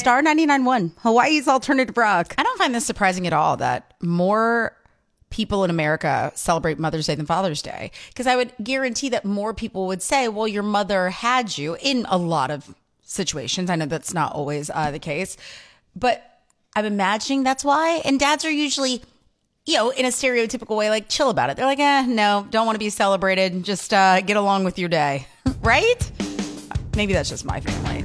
Star 99.1, Hawaii's alternative rock. I don't find this surprising at all that more people in America celebrate Mother's Day than Father's Day, because I would guarantee that more people would say, well, your mother had you in a lot of situations. I know that's not always the case, but I'm imagining that's why. And dads are usually, in a stereotypical way, like chill about it. They're like, no, don't want to be celebrated. Just get along with your day. Right? Maybe that's just my family.